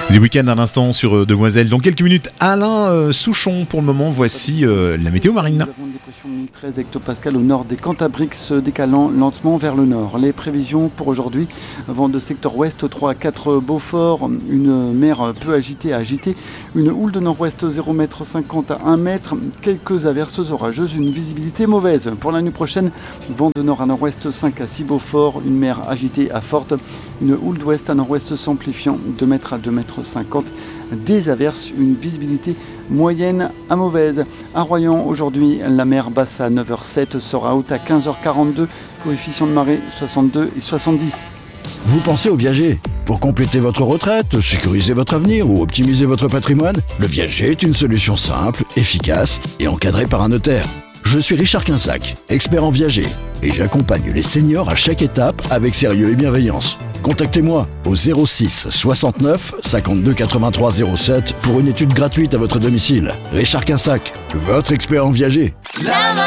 The Weeknd à l'instant sur Demoiselle. Dans quelques minutes, Alain Souchon. Pour le moment, voici la météo marine. Nous avons une dépression de 13 hectopascales au nord des Cantabriques, se décalant lentement vers le nord. Les prévisions pour aujourd'hui, vent de secteur ouest 3 à 4 Beaufort, une mer peu agitée à agiter, une houle de nord-ouest 0,50 m à 1 m, quelques averses orageuses, une visibilité mauvaise. Pour la nuit prochaine, vent de nord à nord-ouest 5 à 6 Beaufort, une mer agitée à forte, une houle d'ouest à nord-ouest s'amplifiant 2 m à 2,50 m, des averses, une visibilité moyenne à mauvaise. À Royan, aujourd'hui, la mer basse à 9h07 sera haute à 15h42, coefficient de marée 62 et 70. Vous pensez au viager? Pour compléter votre retraite, sécuriser votre avenir ou optimiser votre patrimoine, le viager est une solution simple, efficace et encadrée par un notaire. Je suis Richard Quinsac, expert en viager, et j'accompagne les seniors à chaque étape avec sérieux et bienveillance. Contactez-moi au 06 69 52 83 07 pour une étude gratuite à votre domicile. Richard Quinsac, votre expert en viager.